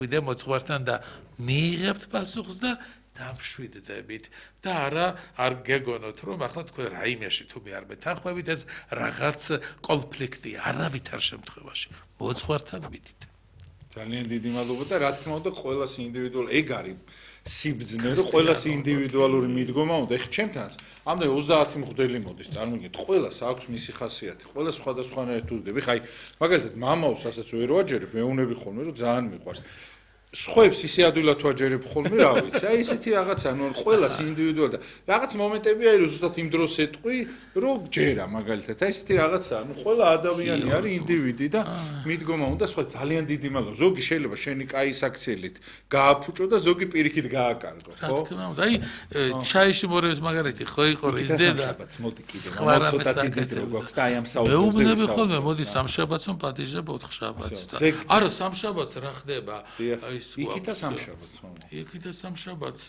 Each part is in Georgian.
ვიდე მოძღვართან და მიიღებთ პასუხს და დამშვიდდებით და არ გეგონოთ რომ ახლა თქვენ რაიმეში თუ მე არ მეთანხმებით ეს რაღაც კონფლიქტი არავითარ შემთხვევაში მოძღვართან მიდით ძალიან დიდი მადლობა და რა თქმა უნდა ყველას ინდივიდუალური ეგ არის სიბძნე რომ ყველას ინდივიდუალური მიდგომა უნდა ეხლა ჩემთანაც ამდენ 30 მღვდელი მოდის წარმოგიდგენთ ყველას აქვს მისი ხასიათი ყველა სხვადასხვანაირად უდები ხაი მაგალითად მამაოს ასაც ვერ ვაჯერებ მეუნები ხოლმე რომ ძალიან მიყვარს სხვებს ისე ადვილად ვაჯერებ ხოლმე რა ვიცი აი ესეთი რაღაცა ნუ ყველას ინდივიდუალურად და რაღაც მომენტები არის რომ ზუსტად იმ დროს ეტყვი რომ ჯერა მაგალითად აი ესეთი რაღაცა ნუ ყველა ადამიანი არის ინდივიდი და მიდგომა უნდა სხვა ძალიან დიდი მადლობა ზოგი შეიძლება შენი კაი საქციელით გააფუჭო და ზოგი პირიქით გააკარგო ხო რა თქმა უნდა აი ჩაიში მორევის მაგალითი ხო იყო ის დედა მოდი კიდე ცოტა დიდი დრო გვაქვს და აი ამ საუბრზე მეუბნები ხოლმე მოდი სამშაბათს ვპატიჟებ 4 შაბათს და არა სამშაბათს რა ხდება აი იქითა სამშაბათს მამა. იქითა სამშაბათს.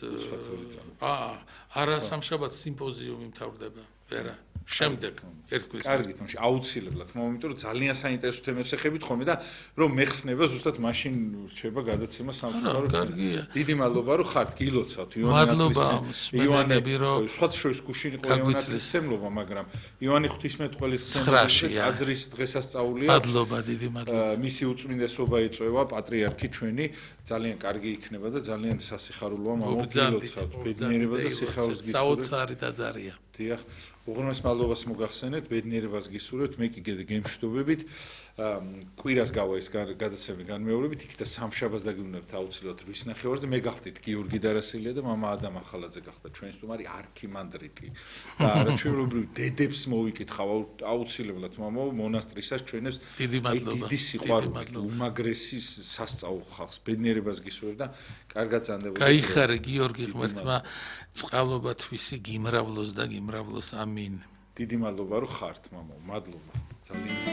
არა სამშაბათს სიმპოზიუმი მთავრდება. ვერა. შემდეგ ერთ კვირას. კარგით, მაშინ აუცილებლად, იმიტომ რომ ძალიან საინტერესო თემებს ეხებით ხოლმე და რომ მეხსნება ზუსტად მაშინ რჩება გადაცემა სამწუხარო. კარგია. დიდი მადლობა რომ ხართ, გილოცავთ მადლობა სმენელები რომ სხვათა შორის გუშინ იყო იონატის სემლობა, მაგრამ ივანი ღვთისმეტყველის ხსენების ტაძრის დღესასწაულია. მადლობა, დიდი მადლობა. მისი უწმინდესობა ეწევა პატრიარქი ჩვენი, ძალიან კარგი იქნება და ძალიან სასიხარულოა მამო გილოცავთ. ბედნიერება და სიხარულს გისურვებთ. საოცარი დაძარია. დიახ. უღრმეს მადლობას მოგახსენეთ, ბედნიერებას გისურვებთ, მე კი გემშვიდობებით. კვირას გავა ეს გადაცემები განმეორებით, იქით და სამშაბათს დაგივნებთ აუცილებლად რვის ნახევარზე. მე გახდით გიორგი დარასილია და მამა ადამ ახალაძე გახდა ჩვენი სტუმარი არქიმანდრიტი. და არაჩვეულებრივ დედებს მოვიკითხავ აუცილებლად მამაო მონასტრისას ჩვენებს დიდი სიყვარული, უმაგრესი სასწაულ ხალხს. ბედნიერებას გისურვებთ და კარგად ზანდებოდეთ. გაიხარე გიორგი ღმერთმა წყალობა თვისი გიმრავლოს და გიმრავლოს ამინ. დიდი მადლობა რომ ხართ მამაო, მადლობა. ძალიან